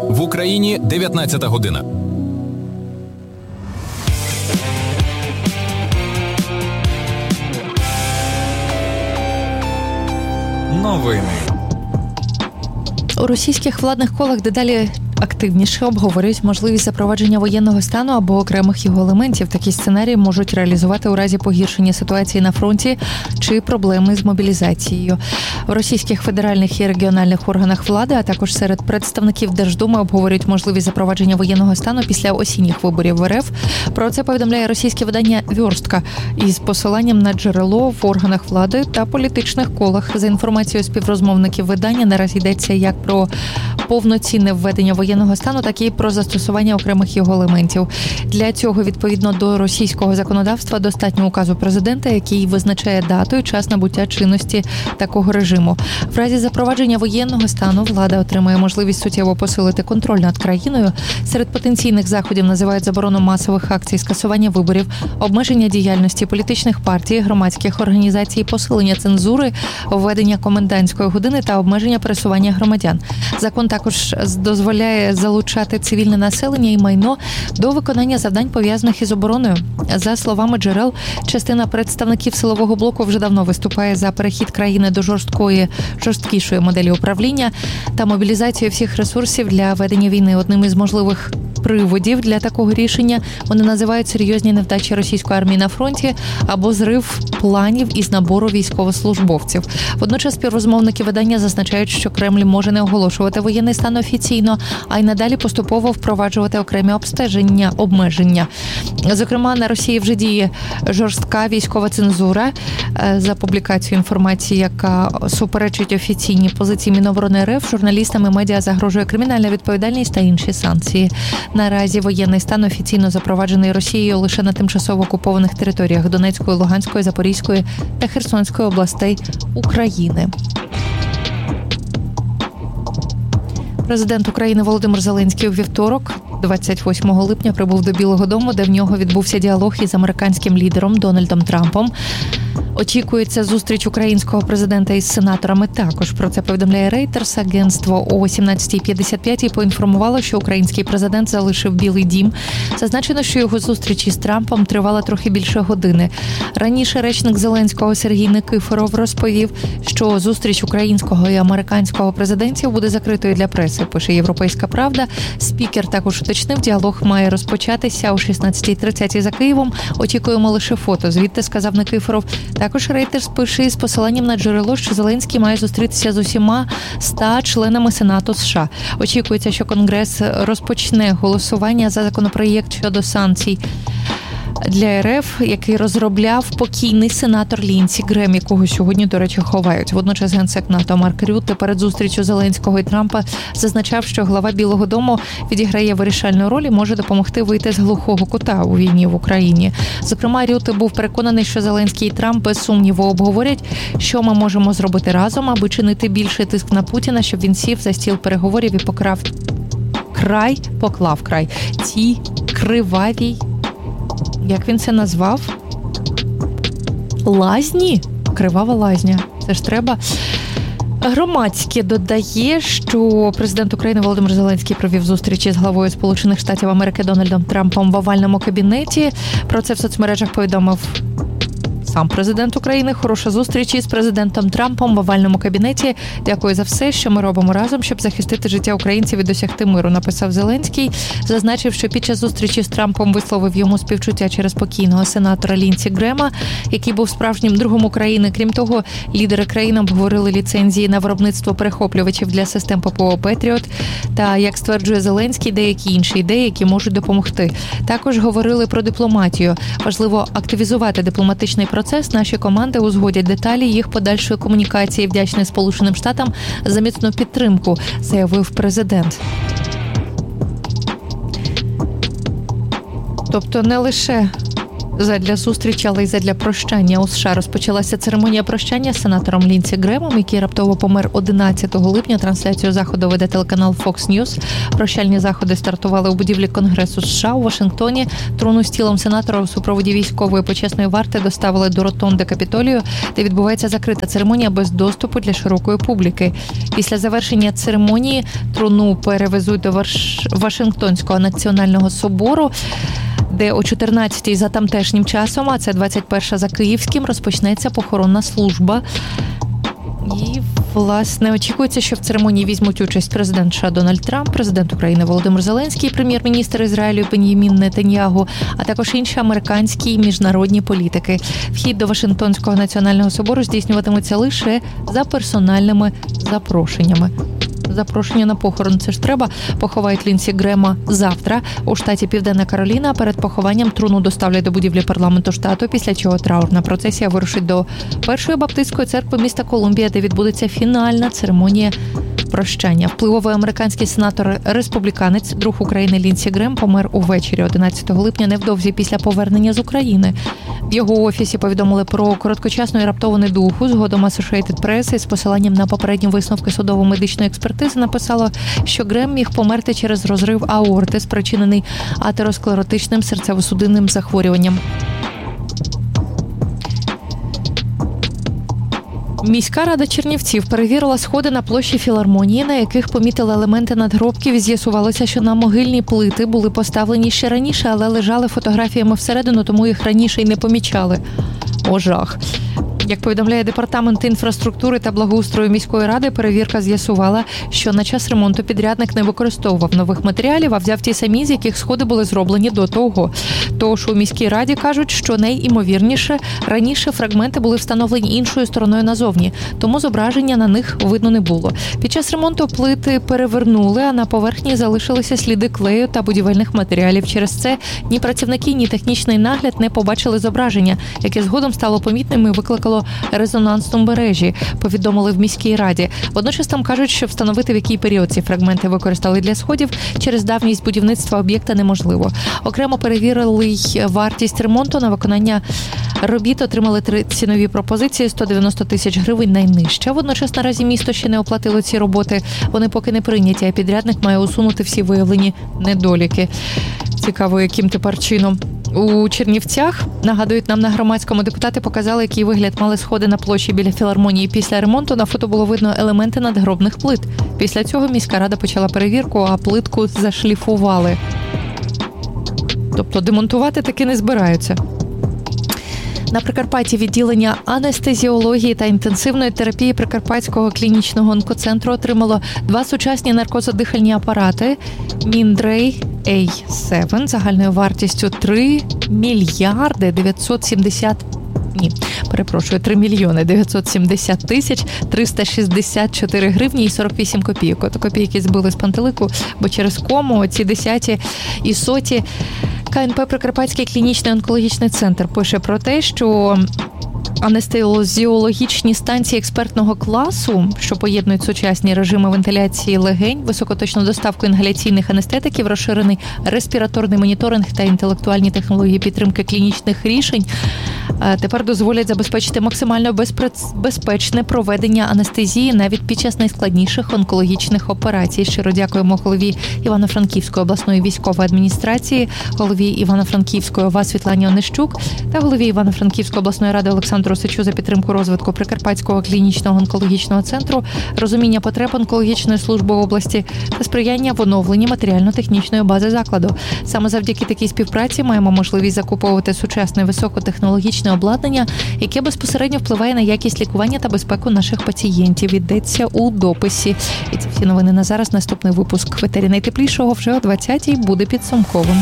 В Україні 19 година. Новини. У російських владних колах дедалі активніше обговорюють можливість запровадження воєнного стану або окремих його елементів. Такі сценарії можуть реалізувати у разі погіршення ситуації на фронті чи проблеми з мобілізацією. В російських федеральних і регіональних органах влади, а також серед представників Держдуми обговорюють можливість запровадження воєнного стану після осінніх виборів в РФ. Про це повідомляє російське видання «Вёрстка» із посиланням на джерело в органах влади та політичних колах. За інформацією співрозмовників видання, наразі йдеться як про повноцінне введення воєнного стану, так і про застосування окремих його елементів. Для цього, відповідно до російського законодавства, достатньо указу президента, який визначає дату і час набуття чинності такого режиму. В разі запровадження воєнного стану влада отримає можливість суттєво посилити контроль над країною. Серед потенційних заходів називають заборону масових акцій, скасування виборів, обмеження діяльності політичних партій, громадських організацій, посилення цензури, введення комендантської години та обмеження пересування громадян. Закон також дозволяє залучати цивільне населення і майно до виконання завдань, пов'язаних із обороною. За словами джерел, частина представників силового блоку вже давно виступає за перехід країни до жорсткішої моделі управління та мобілізацію всіх ресурсів для ведення війни. Одним із можливих приводів для такого рішення вони називають серйозні невдачі російської армії на фронті або зрив планів із набору військовослужбовців. Водночас співрозмовники видання зазначають, що Кремль може не оголошувати воєнний стан офіційно, а й надалі поступово впроваджувати окремі обмеження. Зокрема, на Росії вже діє жорстка військова цензура за публікацію інформації, яка суперечить офіційній позиції Міноборони РФ. Журналістам і медіа загрожує кримінальна відповідальність та інші санкції. Наразі воєнний стан офіційно запроваджений Росією лише на тимчасово окупованих територіях Донецької, Луганської, Запорізької та Херсонської областей України. Президент України Володимир Зеленський у вівторок, 28 липня, прибув до Білого дому, де в нього відбувся діалог із американським лідером Дональдом Трампом. Очікується зустріч українського президента із сенаторами також. Про це повідомляє Reuters. Агентство о 17:55 поінформувало, що український президент залишив Білий дім. Зазначено, що його зустріч із Трампом тривала трохи більше години. Раніше речник Зеленського Сергій Никифоров розповів, що зустріч українського і американського президентів буде закритою для преси, пише «Європейська правда». Спікер також уточнив, діалог має розпочатися о 16:30 за Києвом. Очікуємо лише фото. Звідти, сказав Никифоров. Також Reuters пише із посиланням на джерело, що Зеленський має зустрітися з усіма 100 членами Сенату США. Очікується, що Конгрес розпочне голосування за законопроєкт щодо санкцій для РФ, який розробляв покійний сенатор Лінсі Грем, якого сьогодні, до речі, ховають. Водночас генсек НАТО Марк Рютте перед зустрічю Зеленського і Трампа зазначав, що глава Білого дому відіграє вирішальну роль і може допомогти вийти з глухого кута у війні в Україні. Зокрема, Рютте був переконаний, що Зеленський і Трамп без сумніву обговорять, що ми можемо зробити разом, аби чинити більший тиск на Путіна, щоб він сів за стіл переговорів і поклав край цій кривавій, як він це назвав? Лазні? Кривава лазня. Це ж треба. Громадське додає, що президент України Володимир Зеленський провів зустрічі з главою Сполучених Штатів Америки Дональдом Трампом в овальному кабінеті. Про це в соцмережах повідомив сам президент України. Хороша зустріч із президентом Трампом в овальному кабінеті. Дякую за все, що ми робимо разом, щоб захистити життя українців і досягти миру, написав Зеленський. Зазначив, що під час зустрічі з Трампом висловив йому співчуття через покійного сенатора Лінсі Грема, який був справжнім другом України. Крім того, лідери країн обговорили ліцензії на виробництво перехоплювачів для систем ППО «Петріот» та, як стверджує Зеленський, деякі інші ідеї, які можуть допомогти. Також говорили про дипломатію. Важливо активізувати дипломатичний процес. Наші команди узгодять деталі їх подальшої комунікації. Вдячний Сполученим Штатам за міцну підтримку, заявив президент. Тобто не лише задля зустрічі, але й задля прощання. У США розпочалася церемонія прощання з сенатором Лінсі Гремом, який раптово помер 11 липня. Трансляцію заходу веде телеканал Fox News. Прощальні заходи стартували у будівлі Конгресу США у Вашингтоні. Труну з тілом сенатора у супроводі військової почесної варти доставили до ротонди Капітолію, де відбувається закрита церемонія без доступу для широкої публіки. Після завершення церемонії труну перевезуть до Вашингтонського національного собору, де о 14-й за тамтешнім часом, а це 21-ша за київським, розпочнеться похоронна служба. І, власне, очікується, що в церемонії візьмуть участь президент США Дональд Трамп, президент України Володимир Зеленський, прем'єр-міністр Ізраїлю Бен'ямін Нетаньягу, а також інші американські і міжнародні політики. Вхід до Вашингтонського національного собору здійснюватиметься лише за персональними запрошеннями. Запрошення на похорон, це ж треба. Поховають Лінсі Грема завтра у штаті Південна Кароліна. Перед похованням труну доставлять до будівлі парламенту штату, після чого траурна процесія вирушить до Першої Баптистської церкви міста Колумбія, де відбудеться фінальна церемонія прощання. Впливовий американський сенатор-республіканець, друг України Лінсі Грем, помер увечері 11 липня, невдовзі після повернення з України. В його офісі повідомили про короткочасну і раптову недугу. Згодом Associated Press із посиланням на попередні висновки судово-медичної експертизи написало, що Грем міг померти через розрив аорти, спричинений атеросклеротичним серцево-судинним захворюванням. Міська рада Чернівців перевірила сходи на площі Філармонії, на яких помітили елементи надгробків, і з'ясувалося, що на могильні плити були поставлені ще раніше, але лежали фотографіями всередину, тому їх раніше й не помічали. О, жах. Як повідомляє Департамент інфраструктури та благоустрою міської ради, перевірка з'ясувала, що на час ремонту підрядник не використовував нових матеріалів, а взяв ті самі, з яких сходи були зроблені до того. Тож у міській раді кажуть, що найімовірніше раніше фрагменти були встановлені іншою стороною назовні, тому зображення на них видно не було. Під час ремонту плити перевернули, а на поверхні залишилися сліди клею та будівельних матеріалів. Через це ні працівники, ні технічний нагляд не побачили зображення, яке згодом стало помітним і викликало резонанс у мережі, повідомили в міській раді. Водночас там кажуть, що встановити, в який період ці фрагменти використали для сходів, через давність будівництва об'єкта неможливо. Окремо перевірили й вартість ремонту. На виконання робіт отримали 3 цінові пропозиції, 190 тисяч гривень найнижча. Водночас наразі місто ще не оплатило ці роботи. Вони поки не прийняті, а підрядник має усунути всі виявлені недоліки. Цікаво, яким тепер чином. У Чернівцях, нагадують нам на громадському, депутати показали, який вигляд мали сходи на площі біля Філармонії. Після ремонту на фото було видно елементи надгробних плит. Після цього міська рада почала перевірку, а плитку зашліфували. Тобто демонтувати таки не збираються. На Прикарпатті відділення анестезіології та інтенсивної терапії Прикарпатського клінічного онкоцентру отримало 2 сучасні наркозодихальні апарати Міндрей A7 загальною вартістю 3 мільйони 970 тисяч 364 гривні і 48 копійок. Ото копійки збили з пантелику, бо через кому ці десяті і соті. КНП Прикарпатський клінічний онкологічний центр пише про те, що анестезіологічні станції експертного класу, що поєднують сучасні режими вентиляції легень, високоточну доставку інгаляційних анестетиків, розширений респіраторний моніторинг та інтелектуальні технології підтримки клінічних рішень, тепер дозволять забезпечити максимально безпечне проведення анестезії навіть під час найскладніших онкологічних операцій. Щиро дякуємо голові Івано-Франківської обласної військової адміністрації, голові Івано-Франківської ОВА Світлані Онищук та голові Івано-Франківської обласної ради Олександру Сичу за підтримку розвитку Прикарпатського клінічного онкологічного центру, розуміння потреб онкологічної служби області та сприяння в оновленні матеріально-технічної бази закладу. Саме завдяки такій співпраці маємо можливість закуповувати сучасне високотехнологічне обладнання, яке безпосередньо впливає на якість лікування та безпеку наших пацієнтів. Йдеться у дописі. І це всі новини на зараз. Наступний випуск в етері найтеплішого вже о 20-й буде підсумковим.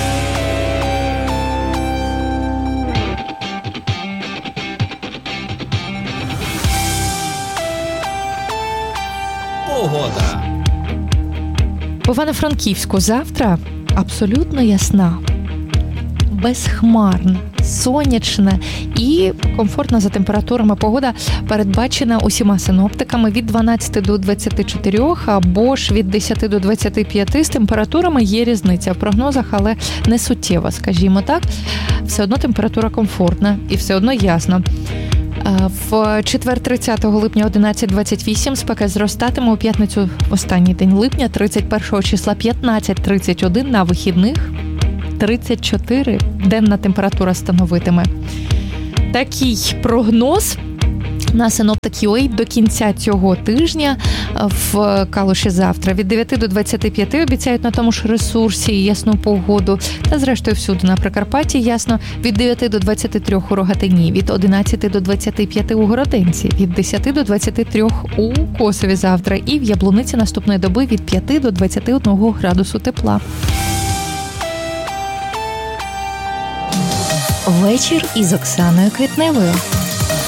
Погода. В Івано-Франківську завтра абсолютно ясна, безхмарна, сонячна і комфортна за температурами погода передбачена усіма синоптиками від 12 до 24 або ж від 10 до 25. З температурами є різниця в прогнозах, але не суттєва, скажімо так. Все одно температура комфортна і все одно ясно. В четвер 30 липня 11:28 спека зростатиме, у п'ятницю останній день липня 31 числа 15:31, на вихідних 34 денна температура становитиме. Такий прогноз на Synoptic.ua до кінця цього тижня в Калуші завтра. Від 9 до 25 обіцяють на тому ж ресурсі ясну погоду. Та зрештою всюди на Прикарпатті ясно. Від 9 до 23 у Рогатині, від 11 до 25 у Городенці, від 10 до 23 у Косові завтра і в Яблуниці наступної доби від 5 до 21 градусу тепла. Вечір із Оксаною Квітневою.